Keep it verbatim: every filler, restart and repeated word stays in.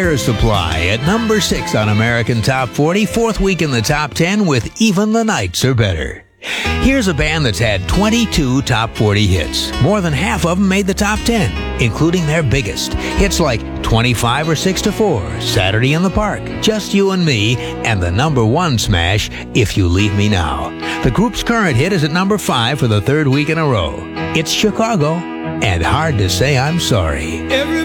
Air Supply at number six on American Top forty, fourth week in the top ten with Even the Nights Are Better. Here's a band that's had twenty-two top forty hits. More than half of them made the top ten, including their biggest. Hits like twenty-five or six to four, Saturday in the Park, Just You and Me, and the number one smash, If You Leave Me Now. The group's current hit is at number five for the third week in a row. It's Chicago, and Hard to Say I'm Sorry. Every